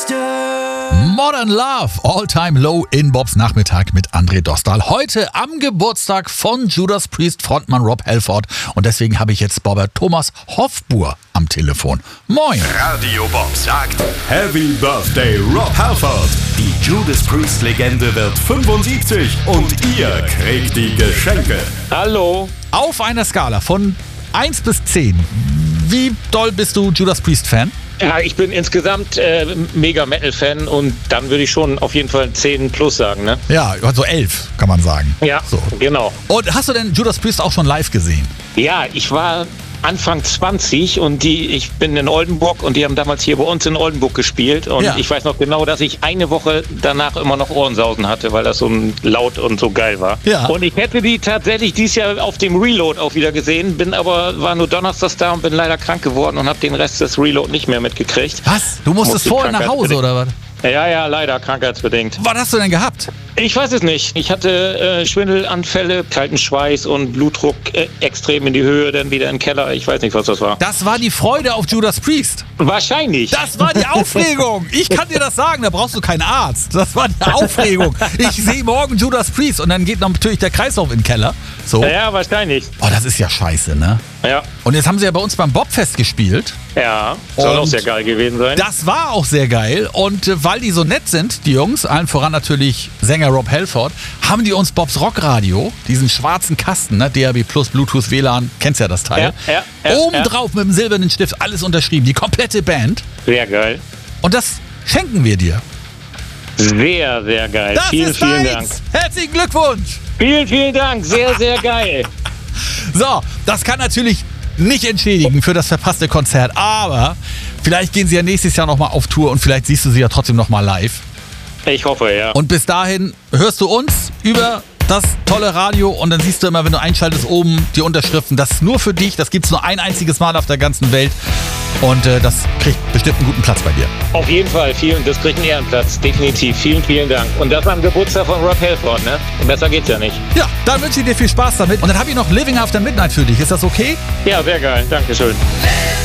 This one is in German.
Modern Love, All Time Low in Bobs Nachmittag mit André Dostal. Heute am Geburtstag von Judas Priest Frontmann Rob Halford. Und deswegen habe ich jetzt Bobber Thomas Hofbuhr am Telefon. Moin. Radio Bob sagt Happy Birthday Rob Halford. Die Judas Priest Legende wird 75 und ihr kriegt die Geschenke. Hallo. Auf einer Skala von 1 bis 10, wie doll bist du Judas Priest Fan? Ja, ich bin insgesamt mega Metal-Fan und dann würde ich schon auf jeden Fall 10 plus sagen, ne? Ja, also 11 kann man sagen. Ja, so. Genau. Und hast du denn Judas Priest auch schon live gesehen? Ja, ich war Anfang 20 und ich bin in Oldenburg und die haben damals hier bei uns in Oldenburg gespielt und ich weiß noch genau, dass ich eine Woche danach immer noch Ohrensausen hatte, weil das so laut und so geil war. Ja. Und ich hätte die tatsächlich dieses Jahr auf dem Reload auch wieder gesehen, war nur donnerstags da und bin leider krank geworden und habe den Rest des Reload nicht mehr mitgekriegt. Was? Du musstest vorher nach Hause oder was? Ja, leider, krankheitsbedingt. Was hast du denn gehabt? Ich weiß es nicht. Ich hatte Schwindelanfälle, kalten Schweiß und Blutdruck extrem in die Höhe, dann wieder im Keller. Ich weiß nicht, was das war. Das war die Freude auf Judas Priest. Wahrscheinlich. Das war die Aufregung. Ich kann dir das sagen, da brauchst du keinen Arzt. Das war die Aufregung. Ich sehe morgen Judas Priest und dann geht natürlich der Kreislauf in den Keller. So. Ja, wahrscheinlich. Oh, das ist ja scheiße, ne? Ja. Und jetzt haben sie ja bei uns beim Bobfest gespielt. Ja, soll auch sehr geil gewesen sein. Das war auch sehr geil. Und weil die so nett sind, die Jungs, allen voran natürlich Sänger Rob Halford, haben die uns Bobs Rockradio, diesen schwarzen Kasten, ne, DAB Plus, Bluetooth, WLAN, kennst ja das Teil, obendrauf mit dem silbernen Stift alles unterschrieben, die komplette Band. Sehr geil. Und das schenken wir dir. Sehr, sehr geil. Das Vielen ist deins. Dank. Herzlichen Glückwunsch. Vielen Dank. Sehr, sehr geil. So, das kann natürlich nicht entschädigen für das verpasste Konzert, aber vielleicht gehen sie ja nächstes Jahr nochmal auf Tour und vielleicht siehst du sie ja trotzdem nochmal live. Ich hoffe, ja. Und bis dahin hörst du uns über das tolle Radio und dann siehst du immer, wenn du einschaltest, oben die Unterschriften. Das ist nur für dich, das gibt es nur ein einziges Mal auf der ganzen Welt und das kriegt bestimmt einen guten Platz bei dir. Auf jeden Fall, das kriegt einen Ehrenplatz, definitiv. Vielen Dank. Und das am Geburtstag von Rob Halford, ne? Und besser geht's ja nicht. Ja, dann wünsche ich dir viel Spaß damit und dann habe ich noch Living After Midnight für dich. Ist das okay? Ja, sehr geil. Dankeschön.